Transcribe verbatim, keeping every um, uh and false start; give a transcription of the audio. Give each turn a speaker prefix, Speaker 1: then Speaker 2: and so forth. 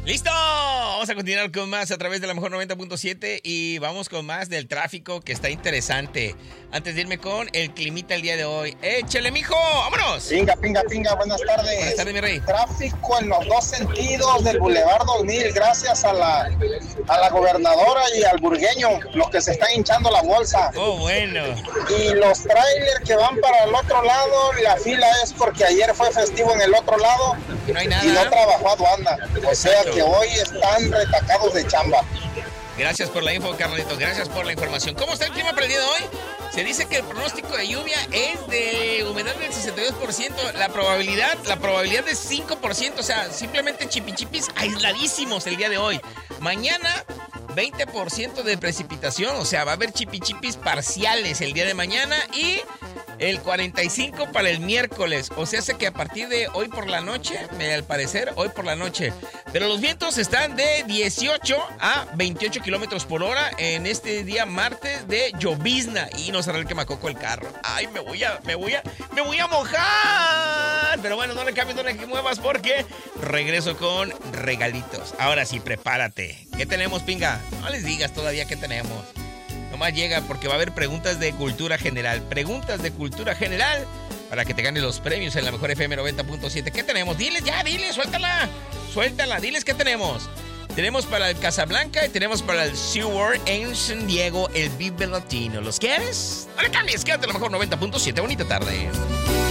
Speaker 1: ¡Listo! Vamos a continuar con más a través de la mejor noventa punto siete y vamos con más del tráfico que está interesante. Antes de irme con el climita el día de hoy. ¡Échale, mijo! ¡Vámonos!
Speaker 2: Pinga, pinga, pinga, buenas tardes.
Speaker 1: Buenas tardes, mi rey.
Speaker 2: Tráfico en los dos sentidos del Boulevard dos mil, gracias a la, a la gobernadora y al burgueño, los que se están hinchando la bolsa.
Speaker 1: ¡Oh, bueno!
Speaker 2: Y los trailers que van para el otro lado, la fila es porque ayer fue festivo en el otro lado
Speaker 1: no hay nada.
Speaker 2: y no trabajó aduana. O sea que hoy están retacados de chamba.
Speaker 1: Gracias por la info, Carlitos. Gracias por la información. ¿Cómo está el clima para el día de hoy? Se dice que el pronóstico de lluvia es de humedad del sesenta y dos por ciento. La probabilidad, la probabilidad es cinco por ciento. O sea, simplemente chipichipis aisladísimos el día de hoy. Mañana, veinte por ciento de precipitación. O sea, va a haber chipichipis parciales el día de mañana y el cuarenta y cinco por ciento para el miércoles. O sea, hace que a partir de hoy por la noche, al parecer, hoy por la noche. Pero los vientos están de dieciocho a veintiocho kilómetros por hora en este día martes de llovizna. Y no cerré el quemacoco el carro. Ay, me voy a, me voy a, me voy a mojar. Pero bueno, no le cambies, no le muevas porque regreso con regalitos. Ahora sí, prepárate. ¿Qué tenemos, pinga? No les digas todavía qué tenemos. Nomás llega porque va a haber preguntas de cultura general. Preguntas de cultura general para que te ganes los premios en la mejor F M noventa punto siete. ¿Qué tenemos? Diles ya, diles, suéltala. Suéltala, diles qué tenemos. Tenemos para el Casablanca y tenemos para el SeaWorld en San Diego el Vive Latino. ¿Los quieres? No le cambies, quédate en la mejor noventa punto siete. Bonita tarde.